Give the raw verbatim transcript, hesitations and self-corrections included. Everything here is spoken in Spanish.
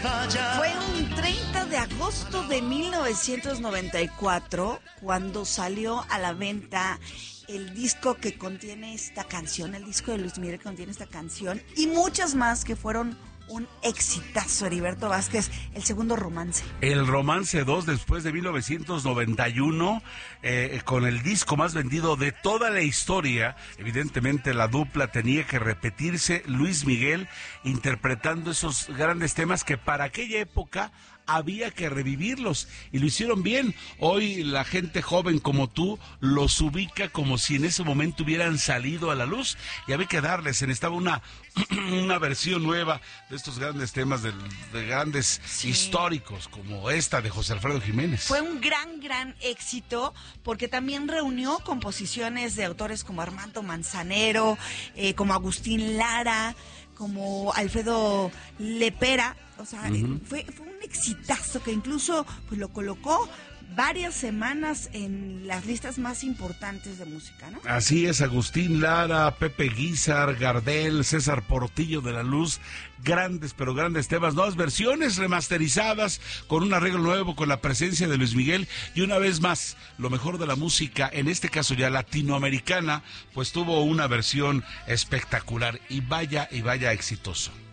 Fue un treinta de agosto de mil novecientos noventa y cuatro cuando salió a la venta el disco que contiene esta canción, el disco de Luis Miguel que contiene esta canción y muchas más que fueron un exitazo. Heriberto Vázquez, el segundo romance. El Romance dos, después de mil novecientos noventa y uno, eh, con el disco más vendido de toda la historia. Evidentemente la dupla tenía que repetirse, Luis Miguel interpretando esos grandes temas que para aquella época había que revivirlos, y lo hicieron bien. Hoy la gente joven como tú los ubica como si en ese momento hubieran salido a la luz, y había que darles, se necesitaba una, una versión nueva de estos grandes temas, de, de grandes sí. históricos, como esta de José Alfredo Jiménez. Fue un gran, gran éxito, porque también reunió composiciones de autores como Armando Manzanero, eh, como Agustín Lara, como Alfredo Lepera. O sea, uh-huh. fue, fue un exitazo que incluso pues lo colocó varias semanas en las listas más importantes de música, ¿no? Así es, Agustín Lara, Pepe Guizar, Gardel, César Portillo de la Luz, grandes, pero grandes temas, nuevas versiones remasterizadas, con un arreglo nuevo, con la presencia de Luis Miguel, y una vez más, lo mejor de la música, en este caso ya latinoamericana, pues tuvo una versión espectacular, y vaya, y vaya exitoso.